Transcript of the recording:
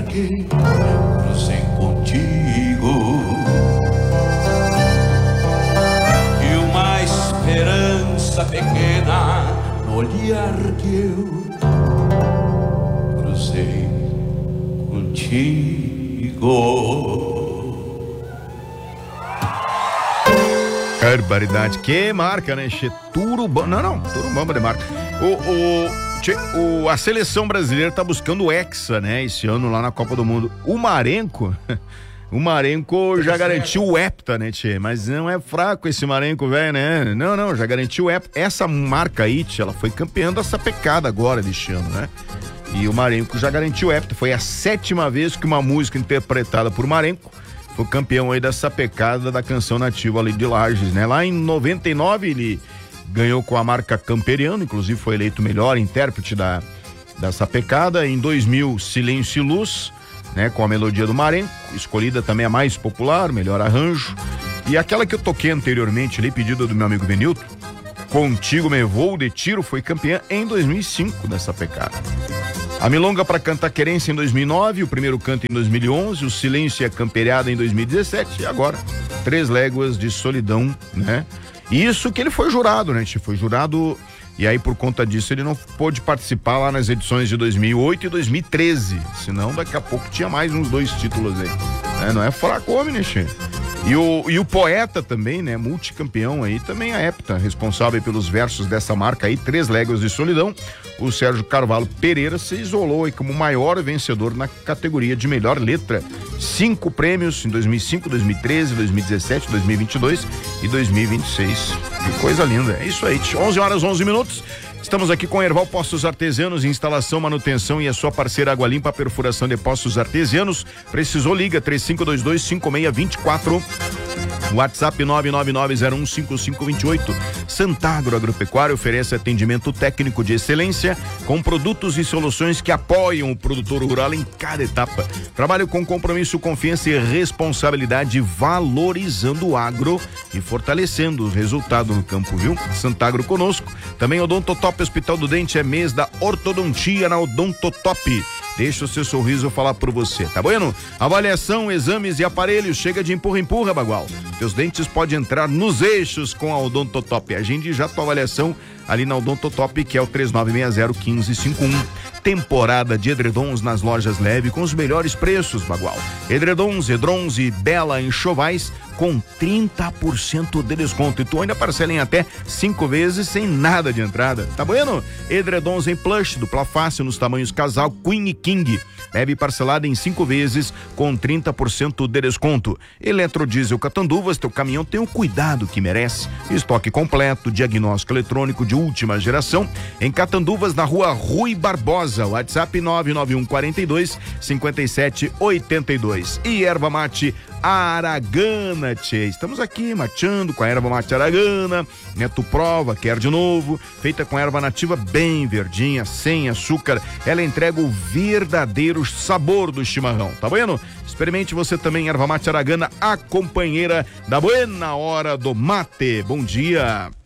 larguei, cruzei contigo. E uma esperança pequena no olhar que eu cruzei contigo. Barbaridade, que marca, né? Turubamba, não, Turubamba de marca. A seleção brasileira tá buscando o Hexa, né? Esse ano lá na Copa do Mundo. O Marenco já garantiu o hepta, né, tchê? Mas não é fraco esse Marenco, velho, né? Não, já garantiu o hepta. Essa marca aí, tchê, ela foi campeã dessa pecada agora deste ano, né? E o Marenco já garantiu o hepta. Foi a 7ª vez que uma música interpretada por Marenco foi campeão aí dessa pecada da canção nativa ali de Lages, né? Lá em 99 ele ganhou com a marca Camperiano, inclusive foi eleito o melhor intérprete dessa pecada. Em 2000, Silêncio e Luz, né? Com a melodia do Marenco, escolhida também a mais popular, melhor arranjo. E aquela que eu toquei anteriormente ali, pedida do meu amigo Benilton, Contigo Me Vou de Tiro, foi campeã em 2005 dessa pecada. A Milonga para Cantar Querência em 2009, o Primeiro Canto em 2011, o Silêncio e a Camperiada em 2017 e agora 3 Léguas de Solidão, né? Isso que ele foi jurado, né? Foi jurado e aí por conta disso ele não pôde participar lá nas edições de 2008 e 2013, senão daqui a pouco tinha mais uns 2 títulos aí, né? Não é fraco homem, né, che? E o poeta também, né? Multicampeão aí, também a hepta, responsável pelos versos dessa marca aí, 3 Léguas de Solidão. O Sérgio Carvalho Pereira se isolou aí como o maior vencedor na categoria de melhor letra. 5 prêmios em 2005, 2013, 2017, 2022 e 2026. Que coisa linda. É isso aí, 11h11. Estamos aqui com Erval Poços Artesianos, instalação, manutenção e a sua parceira Água Limpa, perfuração de poços artesianos. Precisou, liga 3522-5624. WhatsApp 999015528. Santagro Agropecuária oferece atendimento técnico de excelência com produtos e soluções que apoiam o produtor rural em cada etapa. Trabalho com compromisso, confiança e responsabilidade, valorizando o agro e fortalecendo os resultados no campo, viu? Santagro conosco. Também Odontotop Hospital do Dente, é mês da ortodontia na Odontotop. Deixa o seu sorriso falar por você, tá bueno? Avaliação, exames e aparelhos, chega de empurra, bagual. Teus dentes podem entrar nos eixos com a Odontotop. Agende já tua avaliação ali na Odontotop, que é o 3960-1551. Temporada de edredons nas lojas Leve com os melhores preços, bagual. Edredons, edrons e Bela Enxovais com 30% de desconto. E tu ainda parcela em até 5 vezes sem nada de entrada. Tá bueno? Edredons em plush, dupla face nos tamanhos casal, Queen e King. Leve parcelada em 5 vezes com 30% de desconto. Eletrodiesel Catanduvas, teu caminhão tem o cuidado que merece. Estoque completo, diagnóstico eletrônico de última geração. Em Catanduvas, na rua Rui Barbosa. WhatsApp 99142-5782. E erva mate Aragana, tchê. Estamos aqui mateando com a erva mate Aragana, né? Tu prova, quer de novo, feita com erva nativa bem verdinha, sem açúcar. Ela entrega o verdadeiro sabor do chimarrão, tá bueno? Experimente você também, erva mate Aragana, a companheira da buena hora do mate. Bom dia.